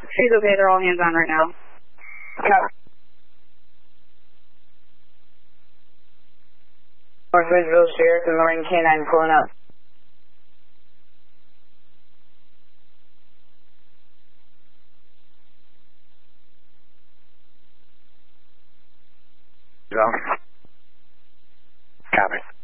She's okay. They're all hands on right now. Copy. North Ridgeville Sheriff and Marine K-9 pulling up. Copy.